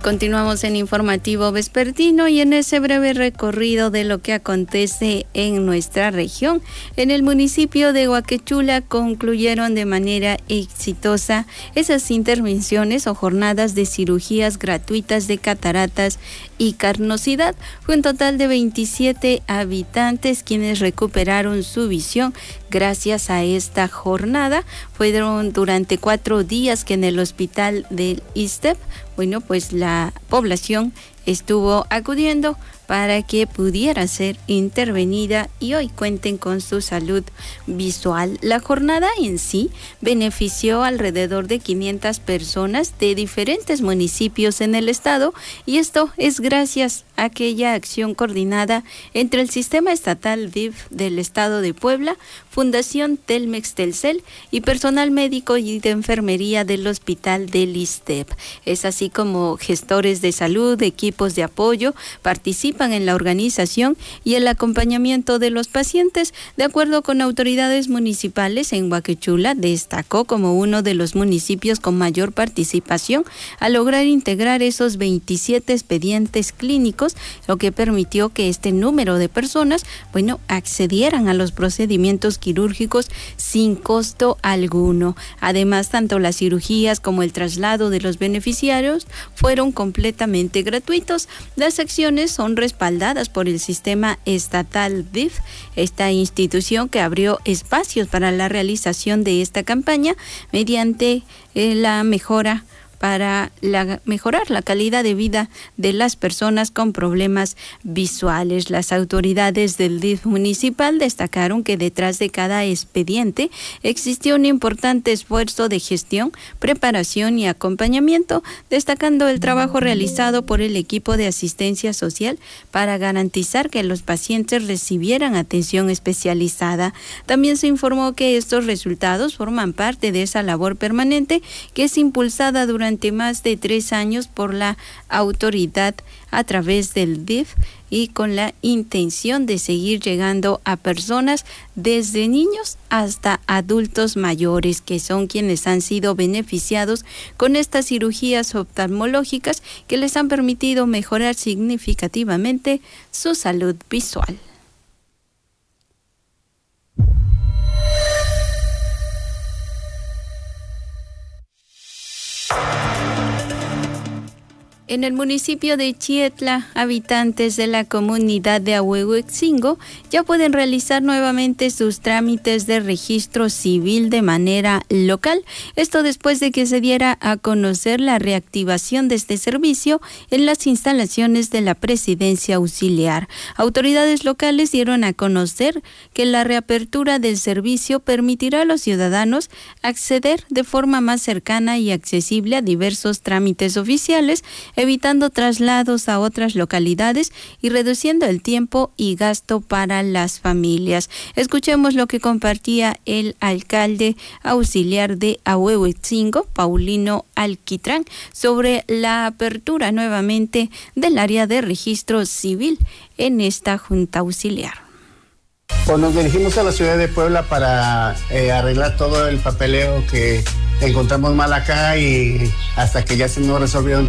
Continuamos en Informativo Vespertino y en ese breve recorrido de lo que acontece en nuestra región. En el municipio de Huaquechula concluyeron de manera exitosa esas intervenciones o jornadas de cirugías gratuitas de cataratas y carnosidad. Fue un total de 27 habitantes quienes recuperaron su visión gracias a esta jornada. Fueron durante 4 días que en el hospital del ISTEP, bueno, pues la población estuvo acudiendo para que pudiera ser intervenida y hoy cuenten con su salud visual. La jornada en sí benefició alrededor de 500 personas de diferentes municipios en el estado, y esto es gracias a aquella acción coordinada entre el Sistema Estatal DIF del Estado de Puebla, Fundación Telmex Telcel y personal médico y de enfermería del Hospital del ISTEP. Es así como gestores de salud, equipos de apoyo participan en la organización y el acompañamiento de los pacientes. De acuerdo con autoridades municipales, en Huaquechula destacó como uno de los municipios con mayor participación al lograr integrar esos 27 expedientes clínicos, lo que permitió que este número de personas, bueno, accedieran a los procedimientos quirúrgicos sin costo alguno. Además, tanto las cirugías como el traslado de los beneficiarios fueron completamente gratuitos. Las acciones son respaldadas por el Sistema Estatal DIF, esta institución que abrió espacios para la realización de esta campaña mediante la mejora para mejorar la calidad de vida de las personas con problemas visuales. Las autoridades del DIF municipal destacaron que detrás de cada expediente existió un importante esfuerzo de gestión, preparación y acompañamiento, destacando el trabajo realizado por el equipo de asistencia social para garantizar que los pacientes recibieran atención especializada. También se informó que estos resultados forman parte de esa labor permanente que es impulsada durante más de 3 años por la autoridad a través del DIF y con la intención de seguir llegando a personas desde niños hasta adultos mayores, que son quienes han sido beneficiados con estas cirugías oftalmológicas que les han permitido mejorar significativamente su salud visual. En el municipio de Chietla, habitantes de la comunidad de Ahuehuetzingo ya pueden realizar nuevamente sus trámites de registro civil de manera local. Esto después de que se diera a conocer la reactivación de este servicio en las instalaciones de la Presidencia Auxiliar. Autoridades locales dieron a conocer que la reapertura del servicio permitirá a los ciudadanos acceder de forma más cercana y accesible a diversos trámites oficiales, evitando traslados a otras localidades y reduciendo el tiempo y gasto para las familias. Escuchemos lo que compartía el alcalde auxiliar de Ahuehuetzingo, Paulino Alquitrán, sobre la apertura nuevamente del área de registro civil en esta junta auxiliar. Pues nos dirigimos a la ciudad de Puebla para arreglar todo el papeleo que encontramos mal acá, y hasta que ya se nos resolvieron